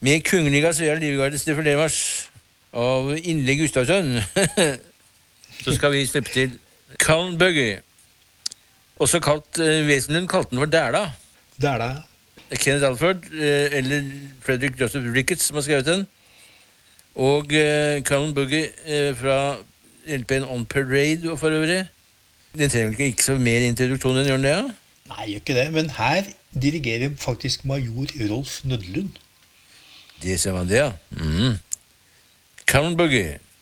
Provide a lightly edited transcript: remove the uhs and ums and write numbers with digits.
Med Kungliga Svea Livgardes defilérmarsj av Innlegg Gustavsson, så skal vi slippe til Colin Buggy. Også kalt, Wesenlund kalte den for Dæla. Dæla. Kenneth Alford, eller Frederick Joseph Ricketts, som har skrevet den. Og Colin Buggy fra LP-en On Parade og for øvrig. Den trenger ikke så mer introduksjon enn gjør den det, ja? Nei, gjør ikke det, men her dirigerer faktisk major Rolf Nødlund. Det ser man det, ja. Colin Buggy.